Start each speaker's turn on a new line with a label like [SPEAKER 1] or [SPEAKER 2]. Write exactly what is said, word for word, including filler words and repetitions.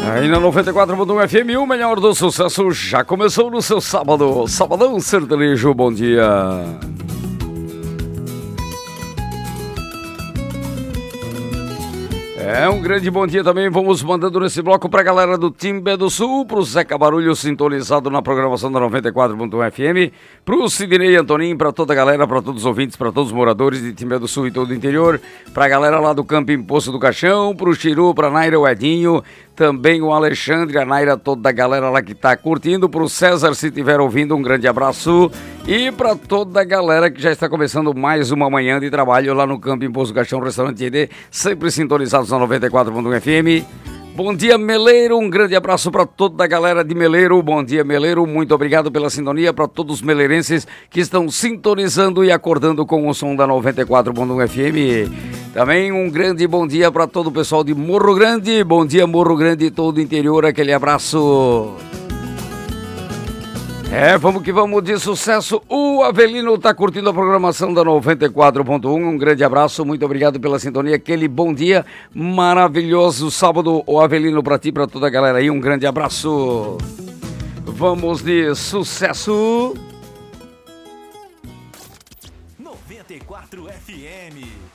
[SPEAKER 1] Aí na noventa e quatro ponto um F M, o melhor do sucesso já começou no seu sábado. Sabadão Sertanejo, bom dia. É um grande bom dia também, vamos mandando nesse bloco pra galera do Timbé do Sul, pro Zeca Barulho sintonizado na programação da noventa e quatro ponto um F M, pro Sidney Antonim, pra toda a galera, pra todos os ouvintes, pra todos os moradores de Timbé do Sul e todo o interior, pra galera lá do Camping Poço do Caixão, pro Chiru, pra Naira, o Edinho, também o Alexandre, a Naira, toda a galera lá que tá curtindo, pro César, se estiver ouvindo, um grande abraço, e pra toda a galera que já está começando mais uma manhã de trabalho lá no Camping Poço do Caixão, restaurante E D, sempre sintonizados na noventa e quatro ponto um F M. Bom dia, Meleiro, um grande abraço para toda a galera de Meleiro. Bom dia, Meleiro, muito obrigado pela sintonia, para todos os meleirenses que estão sintonizando e acordando com o som da noventa e quatro ponto um F M. Também um grande bom dia para todo o pessoal de Morro Grande. Bom dia, Morro Grande e todo o interior, aquele abraço. É, vamos que vamos de sucesso. O Avelino tá curtindo a programação da noventa e quatro ponto um. Um grande abraço, muito obrigado pela sintonia. Aquele bom dia maravilhoso sábado, o Avelino, pra ti, pra toda a galera aí. Um grande abraço. Vamos de sucesso.
[SPEAKER 2] noventa e quatro F M.